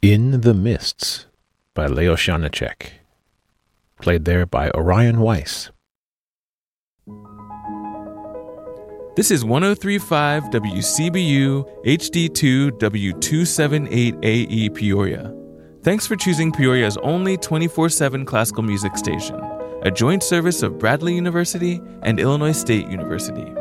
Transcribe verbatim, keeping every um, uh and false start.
In the Mists by Leo Janáček, played there by Orion Weiss. This is one oh three point five W C B U H D two W two seventy-eight A E Peoria. Thanks for choosing Peoria's only twenty-four seven classical music station, a joint service of Bradley University and Illinois State University.